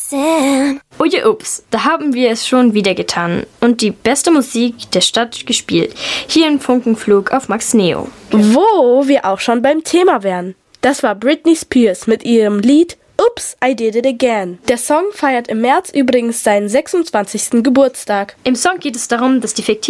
Sam. Oje ups, da haben wir es schon wieder getan und die beste Musik der Stadt gespielt. Hier im Funkenflug auf Max Neo. Wo wir auch schon beim Thema wären. Das war Britney Spears mit ihrem Lied Oops, I Did It Again. Der Song feiert im März übrigens seinen 26. Geburtstag. Im Song geht es darum, dass die fiktive